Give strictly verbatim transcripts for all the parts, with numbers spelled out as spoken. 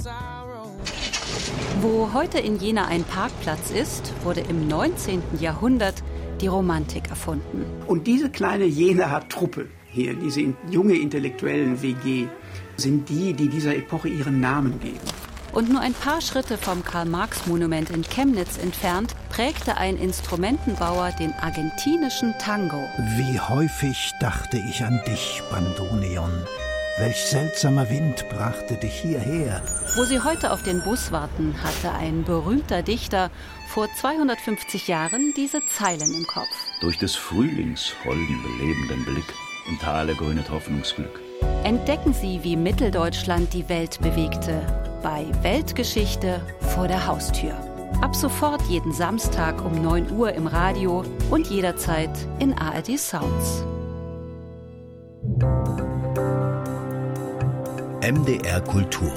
Wo heute in Jena ein Parkplatz ist, wurde im neunzehnten Jahrhundert die Romantik erfunden. Und diese kleine Jenaer Truppe hier, diese junge intellektuellen W G, sind die, die dieser Epoche ihren Namen geben. Und nur ein paar Schritte vom Karl-Marx-Monument in Chemnitz entfernt prägte ein Instrumentenbauer den argentinischen Tango. Wie häufig dachte ich an dich, Bandoneon. Welch seltsamer Wind brachte dich hierher. Wo Sie heute auf den Bus warten, hatte ein berühmter Dichter vor zweihundertfünfzig Jahren diese Zeilen im Kopf. Durch des Frühlings holden belebenden Blick im Tale grünet Hoffnungsglück. Entdecken Sie, wie Mitteldeutschland die Welt bewegte. Bei Weltgeschichte vor der Haustür. Ab sofort jeden Samstag um neun Uhr im Radio und jederzeit in A R D Sounds. M D R Kultur.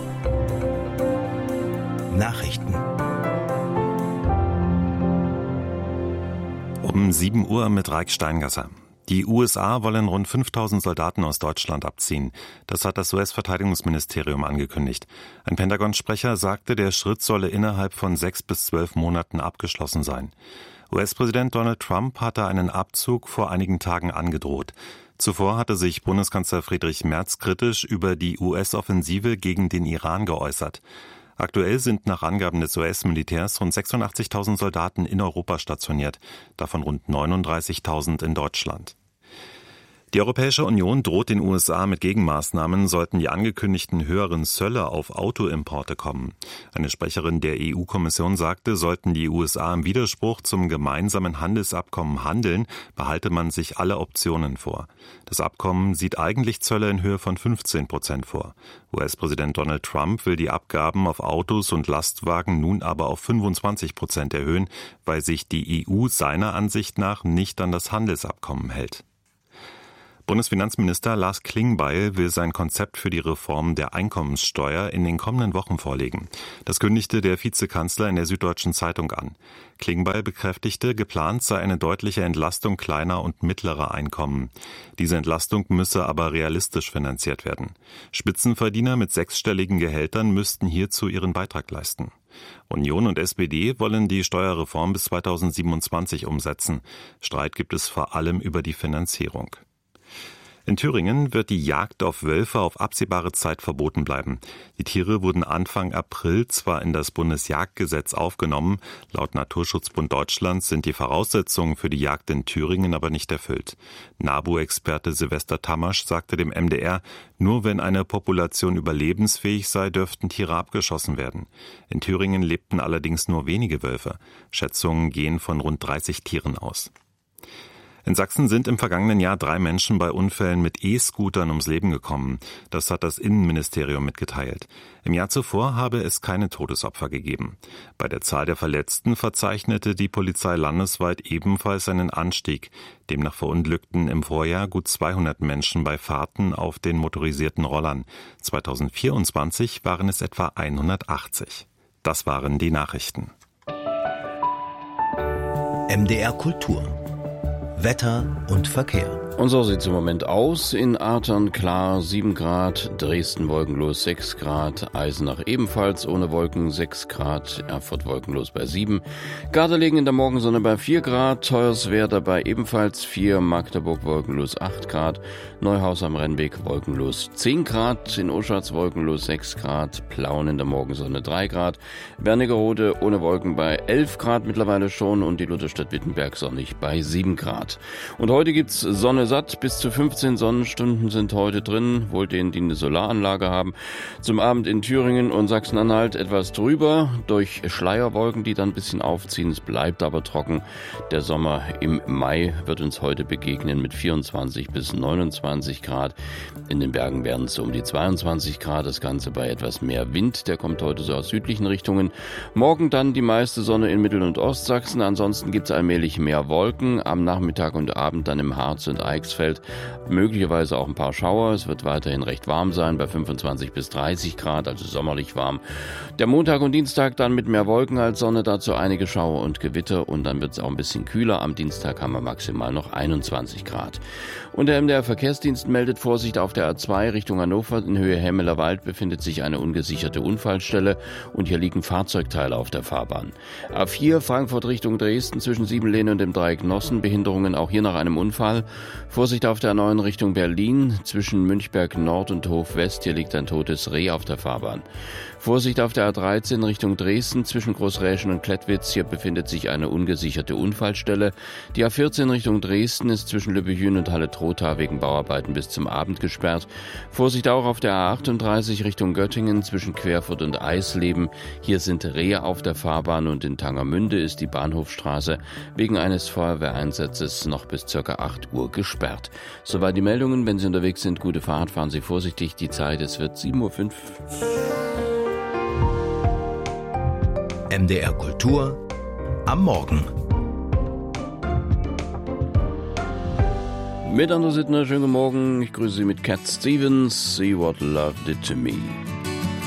Nachrichten. Um sieben Uhr mit Raik Steingasser. Die U S A wollen rund fünftausend Soldaten aus Deutschland abziehen. Das hat das U S-Verteidigungsministerium angekündigt. Ein Pentagon-Sprecher sagte, der Schritt solle innerhalb von sechs bis zwölf Monaten abgeschlossen sein. U S-Präsident Donald Trump hatte einen Abzug vor einigen Tagen angedroht. Zuvor hatte sich Bundeskanzler Friedrich Merz kritisch über die U S-Offensive gegen den Iran geäußert. Aktuell sind nach Angaben des U S-Militärs rund sechsundachtzigtausend Soldaten in Europa stationiert, davon rund neununddreißigtausend in Deutschland. Die Europäische Union droht den U S A mit Gegenmaßnahmen, sollten die angekündigten höheren Zölle auf Autoimporte kommen. Eine Sprecherin der E U-Kommission sagte, sollten die U S A im Widerspruch zum gemeinsamen Handelsabkommen handeln, behalte man sich alle Optionen vor. Das Abkommen sieht eigentlich Zölle in Höhe von fünfzehn Prozent vor. U S-Präsident Donald Trump will die Abgaben auf Autos und Lastwagen nun aber auf fünfundzwanzig Prozent erhöhen, weil sich die E U seiner Ansicht nach nicht an das Handelsabkommen hält. Bundesfinanzminister Lars Klingbeil will sein Konzept für die Reform der Einkommenssteuer in den kommenden Wochen vorlegen. Das kündigte der Vizekanzler in der Süddeutschen Zeitung an. Klingbeil bekräftigte, geplant sei eine deutliche Entlastung kleiner und mittlerer Einkommen. Diese Entlastung müsse aber realistisch finanziert werden. Spitzenverdiener mit sechsstelligen Gehältern müssten hierzu ihren Beitrag leisten. Union und S P D wollen die Steuerreform bis zweitausendsiebenundzwanzig umsetzen. Streit gibt es vor allem über die Finanzierung. In Thüringen wird die Jagd auf Wölfe auf absehbare Zeit verboten bleiben. Die Tiere wurden Anfang April zwar in das Bundesjagdgesetz aufgenommen, laut Naturschutzbund Deutschland sind die Voraussetzungen für die Jagd in Thüringen aber nicht erfüllt. NABU-Experte Silvester Tamasch sagte dem M D R, nur wenn eine Population überlebensfähig sei, dürften Tiere abgeschossen werden. In Thüringen lebten allerdings nur wenige Wölfe. Schätzungen gehen von rund dreißig Tieren aus. In Sachsen sind im vergangenen Jahr drei Menschen bei Unfällen mit E-Scootern ums Leben gekommen. Das hat das Innenministerium mitgeteilt. Im Jahr zuvor habe es keine Todesopfer gegeben. Bei der Zahl der Verletzten verzeichnete die Polizei landesweit ebenfalls einen Anstieg. Demnach verunglückten im Vorjahr gut zweihundert Menschen bei Fahrten auf den motorisierten Rollern. zweitausendvierundzwanzig waren es etwa hundertachtzig. Das waren die Nachrichten. M D R Kultur. Wetter und Verkehr. Und so sieht es im Moment aus. In Artern klar sieben Grad, Dresden wolkenlos sechs Grad, Eisenach ebenfalls ohne Wolken sechs Grad, Erfurt wolkenlos bei sieben, Gardelegen in der Morgensonne bei vier Grad, Hoyerswerda bei ebenfalls vier, Magdeburg wolkenlos acht Grad, Neuhaus am Rennweg wolkenlos zehn Grad, in Oschatz wolkenlos sechs Grad, Plauen in der Morgensonne drei Grad, Wernigerode ohne Wolken bei elf Grad mittlerweile schon und die Lutherstadt Wittenberg sonnig bei sieben Grad. Und heute gibt's Sonne satt, bis zu fünfzehn Sonnenstunden sind heute drin, wohl denen, die eine Solaranlage haben. Zum Abend in Thüringen und Sachsen-Anhalt etwas drüber, durch Schleierwolken, die dann ein bisschen aufziehen. Es bleibt aber trocken. Der Sommer im Mai wird uns heute begegnen mit vierundzwanzig bis neunundzwanzig Grad. In den Bergen werden es so um die zweiundzwanzig Grad, das Ganze bei etwas mehr Wind. Der kommt heute so aus südlichen Richtungen. Morgen dann die meiste Sonne in Mittel- und Ostsachsen. Ansonsten gibt es allmählich mehr Wolken. Am Nachmittag und Abend dann im Harz und Eichsfeld Eichsfeld. Möglicherweise auch ein paar Schauer. Es wird weiterhin recht warm sein, bei fünfundzwanzig bis dreißig Grad, also sommerlich warm. Der Montag und Dienstag dann mit mehr Wolken als Sonne, dazu einige Schauer und Gewitter und dann wird es auch ein bisschen kühler. Am Dienstag haben wir maximal noch einundzwanzig Grad. Und der M D R-Verkehrsdienst meldet Vorsicht auf der A zwei Richtung Hannover. In Höhe Hemmeler Wald befindet sich eine ungesicherte Unfallstelle und hier liegen Fahrzeugteile auf der Fahrbahn. A vier Frankfurt Richtung Dresden zwischen Siebenlehne und dem Dreieck Nossen. Behinderungen auch hier nach einem Unfall. Vorsicht auf der A neun Richtung Berlin zwischen Münchberg Nord und Hof West. Hier liegt ein totes Reh auf der Fahrbahn. Vorsicht auf der A dreizehn Richtung Dresden zwischen Großräschen und Klettwitz. Hier befindet sich eine ungesicherte Unfallstelle. Die A vierzehn Richtung Dresden ist zwischen Lübbehün und Halle-Trotha wegen Bauarbeiten bis zum Abend gesperrt. Vorsicht auch auf der A achtunddreißig Richtung Göttingen zwischen Querfurt und Eisleben. Hier sind Rehe auf der Fahrbahn und in Tangermünde ist die Bahnhofstraße wegen eines Feuerwehreinsatzes noch bis ca. acht Uhr gesperrt. Soweit die Meldungen. Wenn Sie unterwegs sind, gute Fahrt, fahren Sie vorsichtig. Die Zeit, es wird sieben Uhr fünf. M D R Kultur am Morgen. Mit Andrew Sittner, schönen Morgen. Ich grüße Sie mit Cat Stevens. See what love did to me.